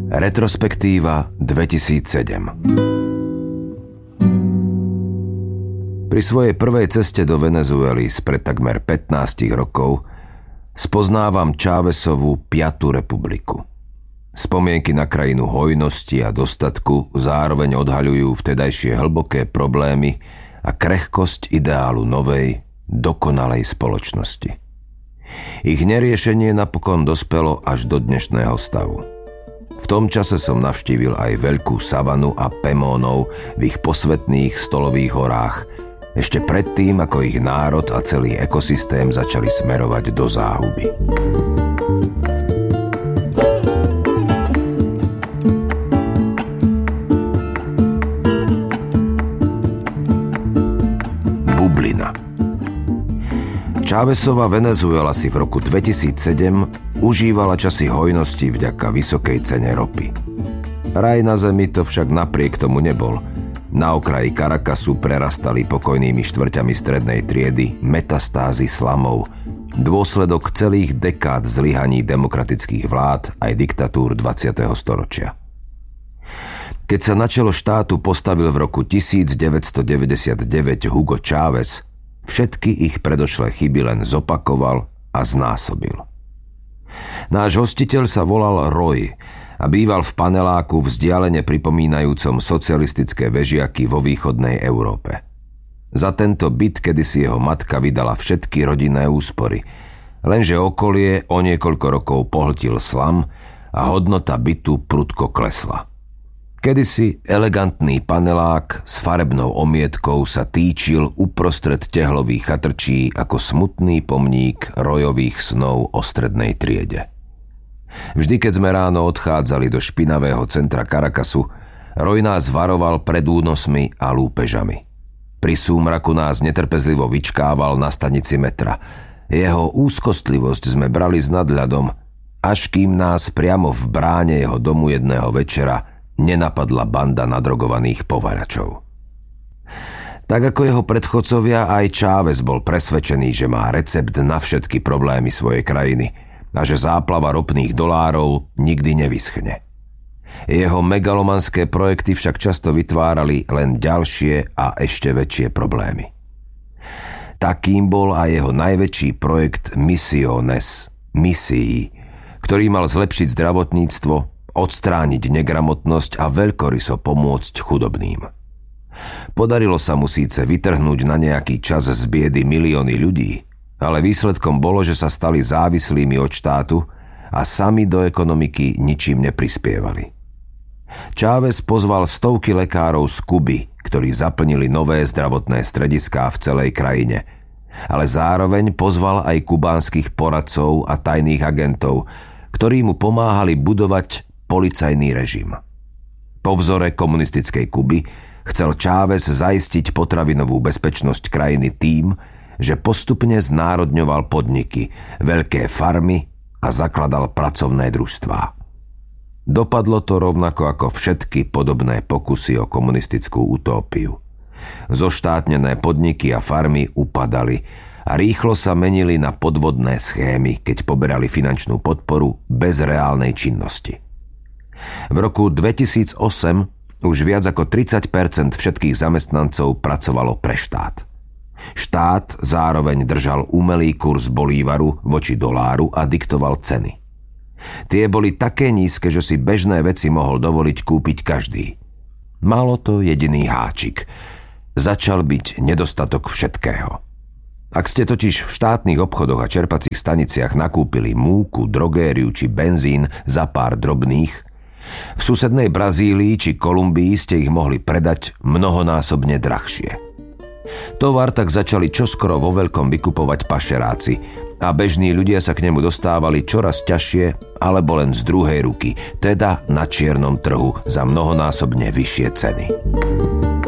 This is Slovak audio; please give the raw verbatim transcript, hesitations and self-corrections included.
Retrospektíva dvetisícsedem. Pri svojej prvej ceste do Venezuely spred takmer pätnásť rokov spoznávam Chávezovú piatu republiku. Spomienky na krajinu hojnosti a dostatku zároveň odhaľujú vtedajšie hlboké problémy a krehkosť ideálu novej, dokonalej spoločnosti. Ich neriešenie napokon dospelo až do dnešného stavu. V tom čase som navštívil aj veľkú savanu a pemónov v ich posvetných stolových horách, ešte predtým, ako ich národ a celý ekosystém začali smerovať do záhuby. Bublina. Chávezova Venezuela si v roku dvetisícsedem užívala časy hojnosti vďaka vysokej cene ropy. Raj na zemi to však napriek tomu nebol. Na okraji Caracasu prerastali pokojnými štvrťami strednej triedy metastázy slamov, dôsledok celých dekád zlyhaní demokratických vlád aj diktatúr dvadsiateho storočia. Keď sa na čelo štátu postavil v roku devätnásťstodeväťdesiatdeväť Hugo Chávez, všetky ich predošlé chyby len zopakoval a znásobil. Náš hostiteľ sa volal Roy a býval v paneláku vzdialene pripomínajúcom socialistické vežiaky vo východnej Európe. Za tento byt kedysi jeho matka vydala všetky rodinné úspory, lenže okolie o niekoľko rokov pohltil slam a hodnota bytu prudko klesla. Kedysi elegantný panelák s farebnou omietkou sa týčil uprostred tehlových chatrčí ako smutný pomník Royových snov o strednej triede. Vždy, keď sme ráno odchádzali do špinavého centra Caracasu, Roy nás varoval pred únosmi a lúpežami. Pri súmraku nás netrpezlivo vyčkával na stanici metra. Jeho úzkostlivosť sme brali s nadhľadom, až kým nás priamo v bráne jeho domu jedného večera nenapadla banda nadrogovaných povaľačov. Tak ako jeho predchodcovia, aj Chávez bol presvedčený, že má recept na všetky problémy svojej krajiny a že záplava ropných dolárov nikdy nevyschne. Jeho megalomanské projekty však často vytvárali len ďalšie a ešte väčšie problémy. Takým bol aj jeho najväčší projekt Misiones, misií, ktorý mal zlepšiť zdravotníctvo, odstrániť negramotnosť a veľkoryso pomôcť chudobným. Podarilo sa mu síce vytrhnúť na nejaký čas z biedy milióny ľudí, ale výsledkom bolo, že sa stali závislými od štátu a sami do ekonomiky ničím neprispievali. Chávez pozval stovky lekárov z Kuby, ktorí zaplnili nové zdravotné strediská v celej krajine, ale zároveň pozval aj kubánskych poradcov a tajných agentov, ktorí mu pomáhali budovať policajný režim. Po vzore komunistickej Kuby chcel Chávez zaistiť potravinovú bezpečnosť krajiny tým, že postupne znárodňoval podniky, veľké farmy a zakladal pracovné družstvá. Dopadlo to rovnako ako všetky podobné pokusy o komunistickú utópiu. Zoštátnené podniky a farmy upadali a rýchlo sa menili na podvodné schémy, keď poberali finančnú podporu bez reálnej činnosti. V roku dvetisícosem už viac ako tridsať percent všetkých zamestnancov pracovalo pre štát. Štát zároveň držal umelý kurz bolívaru voči doláru a diktoval ceny. Tie boli také nízke, že si bežné veci mohol dovoliť kúpiť každý. Malo to jediný háčik. Začal byť nedostatok všetkého. Ak ste totiž v štátnych obchodoch a čerpacích staniciach nakúpili múku, drogériu či benzín za pár drobných, v susednej Brazílii či Kolumbii ste ich mohli predať mnohonásobne drahšie. Tovar tak začali čoskoro vo veľkom vykupovať pašeráci a bežní ľudia sa k nemu dostávali čoraz ťažšie alebo len z druhej ruky, teda na čiernom trhu za mnohonásobne vyššie ceny.